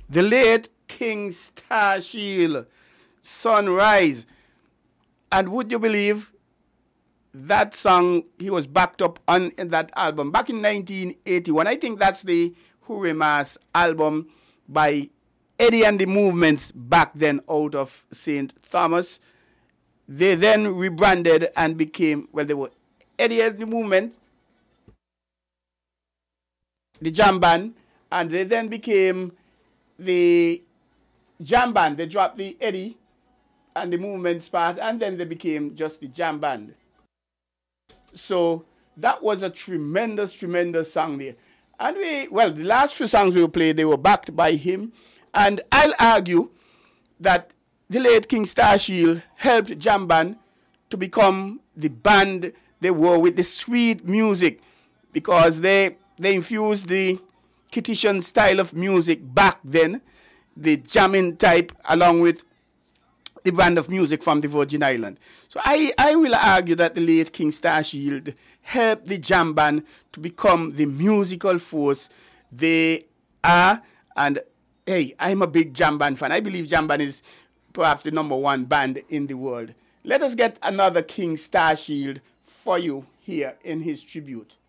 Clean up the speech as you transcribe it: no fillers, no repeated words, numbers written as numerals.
the late King Starshield, Sunrise. And would you believe that song, he was backed up on in that album back in 1981. I think that's the Hooray Mass album by Eddie and the Movements back then out of St. Thomas. They then rebranded and became, well, they were Eddie and the Movement, the jam band, and they then became the jam band. They dropped the Eddie and the Movements part, and then they became just the jam band. So that was a tremendous, tremendous song there. And the last few songs we played, they were backed by him. And I'll argue that the late King Starshield helped Jam Band to become the band they were with the sweet music, because they infused the Kittitian style of music back then, the jamming type, along with the band of music from the Virgin Islands. So I will argue that the late King Starshield helped the jam band to become the musical force they are. And hey, I'm a big jam band fan. I believe jam band is perhaps the #1 band in the world. Let us get another King Starshield for you here in his tribute.